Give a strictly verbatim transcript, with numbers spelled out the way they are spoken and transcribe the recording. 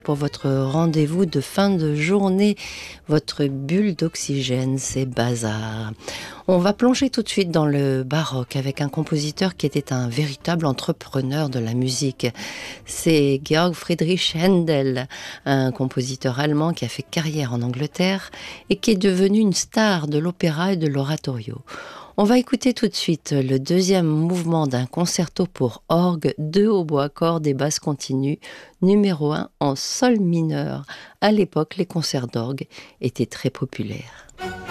Pour votre rendez-vous de fin de journée, votre bulle d'oxygène, c'est Bazar. On va plonger tout de suite dans le baroque avec un compositeur qui était un véritable entrepreneur de la musique. C'est Georg Friedrich Händel, un compositeur allemand qui a fait carrière en Angleterre et qui est devenu une star de l'opéra et de l'oratorio. On va écouter tout de suite le deuxième mouvement d'un concerto pour orgue, deux hautbois, cordes et basses continues, numéro un en sol mineur. À l'époque, les concerts d'orgue étaient très populaires.